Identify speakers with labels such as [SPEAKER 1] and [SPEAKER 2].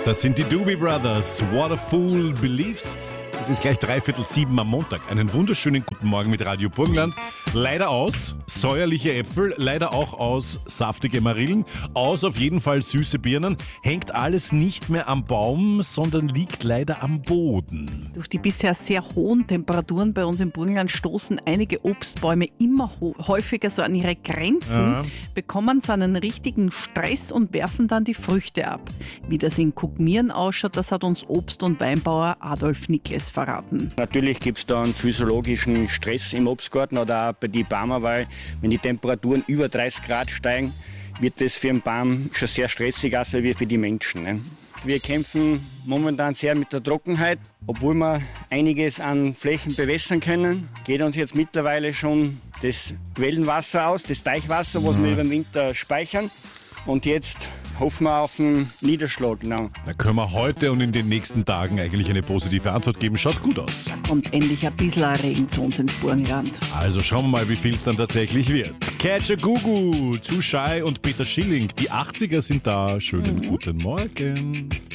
[SPEAKER 1] Das sind die Doobie Brothers. What a Fool Believes. Es ist gleich 6:45 am Montag. Einen wunderschönen guten Morgen mit Radio Burgenland. Leider aus säuerliche Äpfel, leider auch aus saftige Marillen, aus auf jeden Fall süße Birnen. Hängt alles nicht mehr am Baum, sondern liegt leider am Boden.
[SPEAKER 2] Durch die bisher sehr hohen Temperaturen bei uns im Burgenland stoßen einige Obstbäume immer häufiger so an ihre Grenzen, bekommen so einen richtigen Stress und werfen dann die Früchte ab. Wie das in Kuckmieren ausschaut, das hat uns Obst- und Weinbauer Adolf Nikles verraten.
[SPEAKER 3] Natürlich gibt es da einen physiologischen Stress im Obstgarten oder auch bei den Bäumen, weil wenn die Temperaturen über 30 Grad steigen, wird das für den Baum schon sehr stressig, also wie für die Menschen. Ne? Wir kämpfen momentan sehr mit der Trockenheit. Obwohl wir einiges an Flächen bewässern können, geht uns jetzt mittlerweile schon das Quellenwasser aus, das Teichwasser, was wir über den Winter speichern. Und jetzt hoffen wir auf einen Niederschlag. Genau.
[SPEAKER 1] Da können wir heute und in den nächsten Tagen eigentlich eine positive Antwort geben. Schaut gut aus.
[SPEAKER 2] Kommt endlich ein bisschen Regen zu uns ins Burgenland.
[SPEAKER 1] Also schauen wir mal, wie viel es dann tatsächlich wird. Catch a Gugu, Too Shy und Peter Schilling. Die 80er sind da. Schönen guten Morgen.